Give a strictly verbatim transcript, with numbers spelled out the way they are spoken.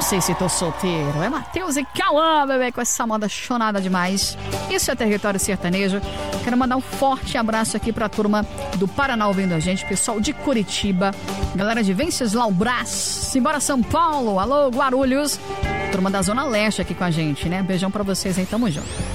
sei se tô solteiro. É Matheus e Cauã, bebê, com essa moda chonada demais. Isso é território sertanejo. Quero mandar um forte abraço aqui pra turma do Paraná ouvindo a gente, pessoal de Curitiba, galera de Venceslau Brás, simbora São Paulo, alô Guarulhos, turma da Zona Leste aqui com a gente, né? Beijão pra vocês aí, tamo junto.